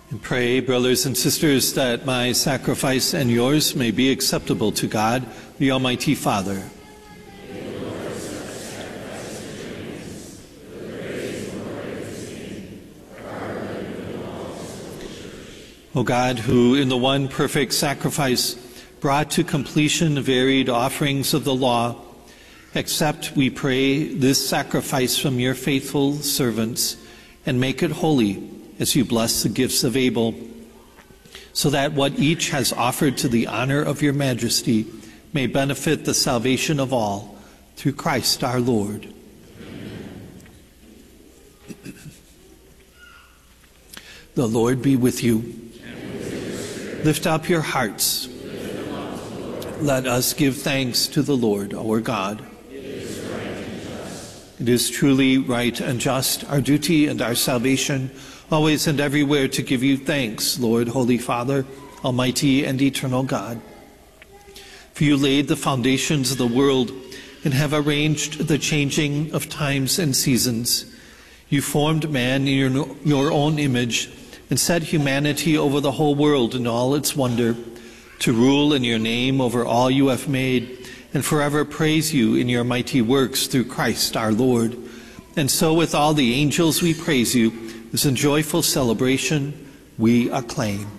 And pray, brothers and sisters, that my sacrifice and yours may be acceptable to God, the Almighty Father. O God, who in the one perfect sacrifice brought to completion the varied offerings of the law, accept, we pray, this sacrifice from your faithful servants and make it holy as you bless the gifts of Abel, so that what each has offered to the honor of your majesty may benefit the salvation of all, through Christ our Lord. Amen. The Lord be with you. Lift up your hearts. Let us give thanks to the Lord our God. It is truly right and just, our duty and our salvation, always and everywhere to give you thanks, Lord, Holy Father, Almighty and eternal God. For you laid the foundations of the world and have arranged the changing of times and seasons. You formed man in your own image and set humanity over the whole world in all its wonder, to rule in your name over all you have made, and forever praise you in your mighty works through Christ our Lord. And so with all the angels we praise you, as in joyful celebration we acclaim.